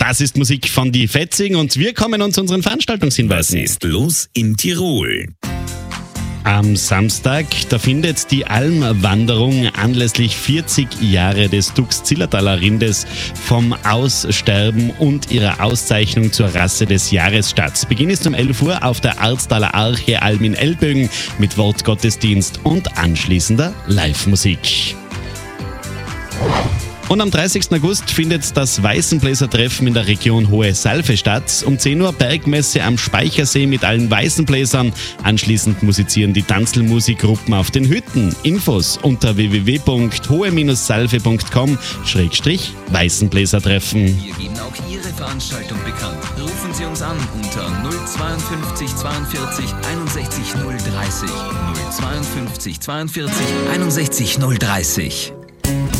Das ist Musik von die Fetzing und wir kommen uns unseren Veranstaltungshinweisen. Was ist los in Tirol? Am Samstag, da findet die Almwanderung anlässlich 40 Jahre des Dux-Zillertaler Rindes vom Aussterben und ihrer Auszeichnung zur Rasse des Jahres statt. Beginn ist um 11 Uhr auf der Arztaler Arche Alm in Elbögen mit Wortgottesdienst und anschließender Live-Musik. Und am 30. August findet das Weißenbläser-Treffen in der Region Hohe Salve statt. Um 10 Uhr Bergmesse am Speichersee mit allen Weißenbläsern. Anschließend musizieren die Tanzelmusikgruppen auf den Hütten. Infos unter www.hohe-salve.com/Weißenbläsertreffen. Wir geben auch Ihre Veranstaltung bekannt. Rufen Sie uns an unter 052 42 61 030. 052 42 61 030.